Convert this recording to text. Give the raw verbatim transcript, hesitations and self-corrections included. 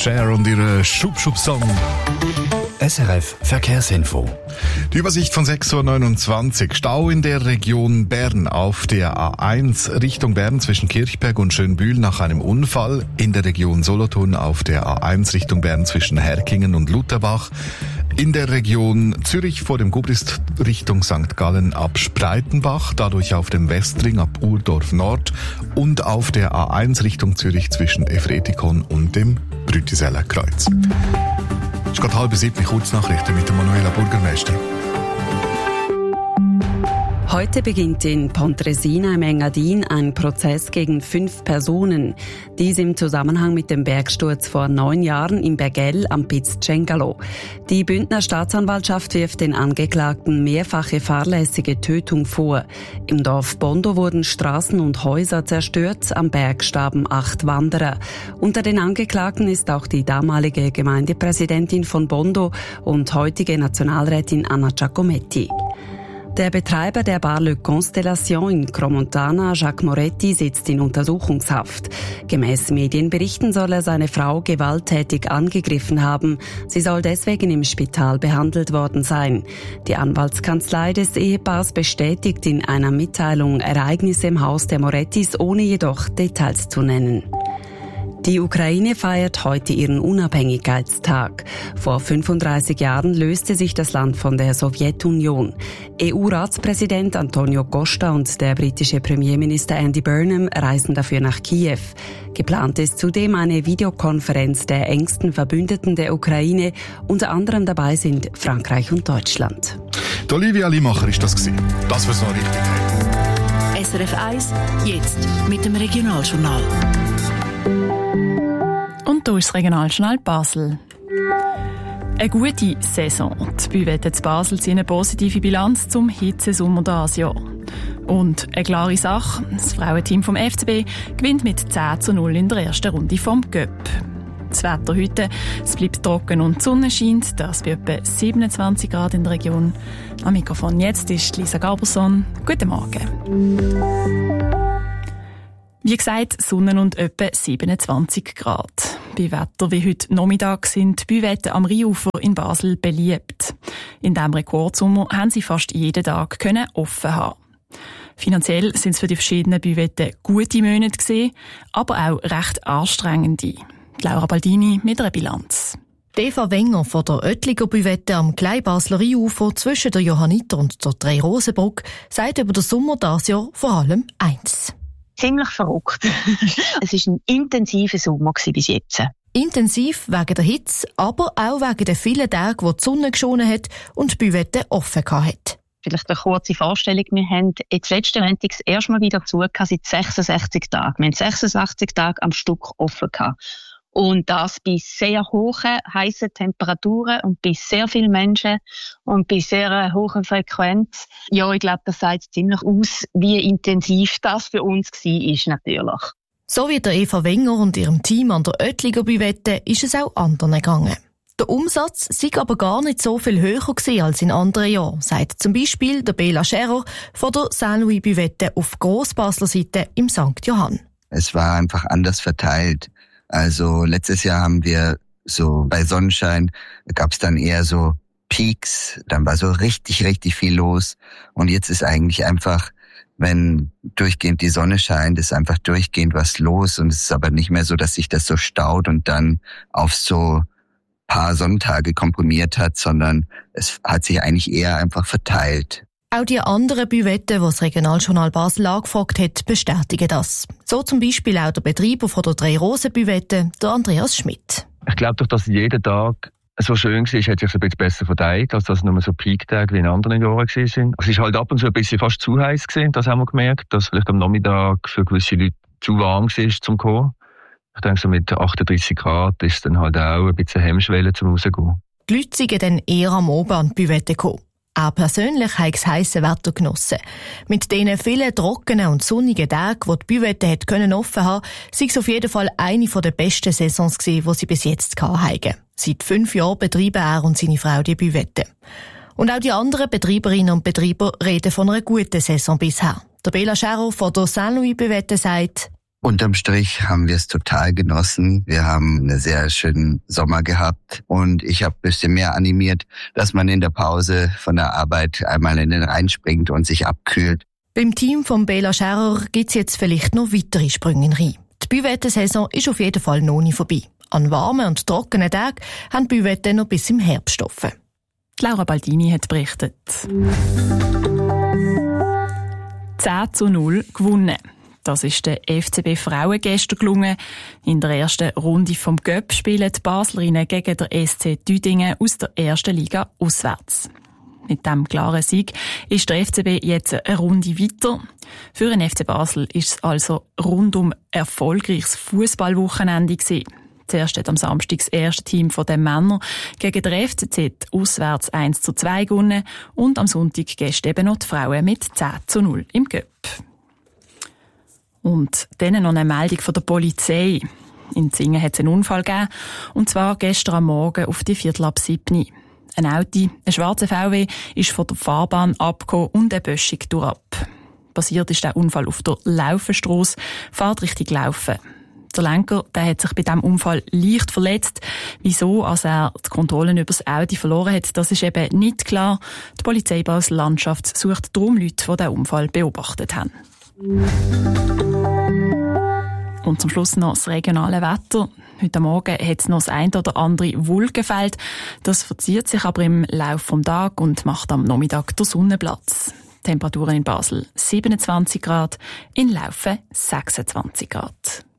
Cher und ihre Schub-Schub-Song. S R F Verkehrsinfo. Die Übersicht von sechs Uhr neunundzwanzig. Stau in der Region Bern auf der A eins Richtung Bern zwischen Kirchberg und Schönbühl nach einem Unfall. In der Region Solothurn auf der A eins Richtung Bern zwischen Herkingen und Lutherbach. In der Region Zürich vor dem Gubrist Richtung Sankt Gallen ab Spreitenbach, dadurch auf dem Westring ab Urdorf Nord und auf der A eins Richtung Zürich zwischen Efretikon und dem Brütiseller Kreuz. Es ist gerade halb sieben, Kurznachrichten mit der Manuela Burgermeister. Heute beginnt in Pontresina im Engadin ein Prozess gegen fünf Personen. Dies im Zusammenhang mit dem Bergsturz vor neun Jahren im Bergell am Piz Cengalo. Die Bündner Staatsanwaltschaft wirft den Angeklagten mehrfache fahrlässige Tötung vor. Im Dorf Bondo wurden Straßen und Häuser zerstört, am Berg starben acht Wanderer. Unter den Angeklagten ist auch die damalige Gemeindepräsidentin von Bondo und heutige Nationalrätin Anna Giacometti. Der Betreiber der Bar Le Constellation in Cromontana, Jacques Moretti, sitzt in Untersuchungshaft. Gemäß Medienberichten soll er seine Frau gewalttätig angegriffen haben. Sie soll deswegen im Spital behandelt worden sein. Die Anwaltskanzlei des Ehepaars bestätigt in einer Mitteilung Ereignisse im Haus der Morettis, ohne jedoch Details zu nennen. Die Ukraine feiert heute ihren Unabhängigkeitstag. Vor fünfunddreißig Jahren löste sich das Land von der Sowjetunion. E U-Ratspräsident Antonio Costa und der britische Premierminister Andy Burnham reisen dafür nach Kiew. Geplant ist zudem eine Videokonferenz der engsten Verbündeten der Ukraine. Unter anderem dabei sind Frankreich und Deutschland. Die Olivia Limacher ist das gewesen. Das, was noch richtig hat. S R F eins, jetzt mit dem Regionaljournal. Und hier ist das Regionaljournal Basel. Eine gute Saison. Die Büwette zu Basel ziehen eine positive Bilanz zum Hitzesommer dieses Jahr. Und eine klare Sache, das Frauenteam vom F C B gewinnt mit zehn zu null in der ersten Runde vom Göpp. Das Wetter heute, es bleibt trocken und die Sonne scheint, das bei etwa siebenundzwanzig Grad in der Region. Am Mikrofon jetzt ist Lisa Gaberson. Guten Morgen. Wie gesagt, Sonne und etwa siebenundzwanzig Grad. Bei Wetter wie heute Nachmittag sind die Büwetten am Rheinufer in Basel beliebt. In diesem Rekordsommer haben sie fast jeden Tag können offen haben. Finanziell sind es für die verschiedenen Büwetten gute Monate gewesen, aber auch recht anstrengende. Laura Baldini mit einer Bilanz. Eva Wenger von der Oettliger Büwette am Kleinbasler Rheinufer zwischen der Johanniter und der Drei-Rosen-Brücke sagt über den Sommer dieses Jahr vor allem eins. Ziemlich verrückt. Es war ein intensiver Sommer bis jetzt. Intensiv wegen der Hitze, aber auch wegen den vielen Tagen, wo die Sonne geschonen hat und die Büwette offen hatte. Vielleicht eine kurze Vorstellung. Wir haben jetzt letzten Montag das erste Mal wieder zu seit sechsundsechzig Tagen. Wir haben sechsundsechzig Tage am Stück offen gehabt. Und das bei sehr hohen, heissen Temperaturen und bei sehr vielen Menschen und bei sehr hoher Frequenz. Ja, ich glaube, das sagt ziemlich aus, wie intensiv das für uns war, natürlich. So wie der Eva Wenger und ihrem Team an der Oettliger Büwette ist es auch anderen gegangen. Der Umsatz sei aber gar nicht so viel höher gewesen als in anderen Jahren, sagt zum Beispiel der Bela Scherer von der Saint-Louis Büwette auf Grossbasler Seite im Sankt Johann. Es war einfach anders verteilt. Also letztes Jahr haben wir so bei Sonnenschein gab es dann eher so Peaks, dann war so richtig, richtig viel los. Und jetzt ist eigentlich einfach, wenn durchgehend die Sonne scheint, ist einfach durchgehend was los. Und es ist aber nicht mehr so, dass sich das so staut und dann auf so paar Sonntage komprimiert hat, sondern es hat sich eigentlich eher einfach verteilt. Auch die anderen Büwetten, die das Regionaljournal Basel angefragt hat, bestätigen das. So zum Beispiel auch der Betreiber von der Drei-Rosen-Büwette, der Andreas Schmidt. Ich glaube doch, dass jeden Tag so schön war, hat sich ein bisschen besser verteilt, als dass nur so Peak-Tage wie in anderen Jahren waren. Es ist halt ab und zu ein bisschen fast zu heiß gewesen, das haben wir gemerkt, dass vielleicht am Nachmittag für gewisse Leute zu warm war zum Kommen. Ich denke, so mit achtunddreissig Grad ist es dann halt auch ein bisschen Hemmschwelle zum Rausgehen. Die Leute sind dann eher am Abend an die Büwette gekommen. Er persönlich hat das heisse Wetter genossen. Mit diesen vielen trockenen und sonnigen Tagen, die die Büwette hat können offen haben, sei es auf jeden Fall eine der besten Saisons gewesen, die sie bis jetzt hatten. Seit fünf Jahren betreiben er und seine Frau die Büwette. Und auch die anderen Betreiberinnen und Betreiber reden von einer guten Saison bisher. Der Bela Scherer von der Saint-Louis Büwette sagt: Unterm Strich haben wir es total genossen. Wir haben einen sehr schönen Sommer gehabt und ich habe ein bisschen mehr animiert, dass man in der Pause von der Arbeit einmal in den Rhein springt und sich abkühlt. Beim Team von Bela Scherer gibt es jetzt vielleicht noch weitere Sprünge in den Rhein. Die Büvettensaison ist auf jeden Fall noch nicht vorbei. An warmen und trockenen Tagen haben die Büvetten noch bis im Herbst offen. Laura Baldini hat berichtet. zehn zu null gewonnen. Das ist der F C B Frauen gestern gelungen. In der ersten Runde vom Göpp spielen die Baslerinnen gegen den S C Düdingen aus der ersten Liga auswärts. Mit diesem klaren Sieg ist der F C B jetzt eine Runde weiter. Für den F C Basel ist es also rundum erfolgreiches Fußballwochenende gewesen. Zuerst hat am Samstag das erste Team der Männer gegen den F C Z auswärts eins zu zwei gewonnen und am Sonntag gestern eben noch die Frauen mit zehn zu null im Göpp. Und dann noch eine Meldung von der Polizei. In Zingen hat es einen Unfall gegeben, und zwar gestern am Morgen auf die Viertel ab sieben. Ein Auto, ein schwarzer V W, ist von der Fahrbahn abgekommen und eine Böschung durchab. Passiert ist der Unfall auf der Laufenstrasse, Fahrtrichtung Laufen. Der Lenker, der hat sich bei diesem Unfall leicht verletzt. Wieso, als er die Kontrollen über das Auto verloren hat, das ist eben nicht klar. Die Polizei Basel-Landschaft sucht darum Leute, die den Unfall beobachtet haben. Und zum Schluss noch das regionale Wetter. Heute Morgen hat es noch das ein oder andere Wolkenfeld. Das verzieht sich aber im Laufe des Tages und macht am Nachmittag der Sonnenplatz. Temperaturen in Basel siebenundzwanzig Grad, in Laufen sechsundzwanzig Grad.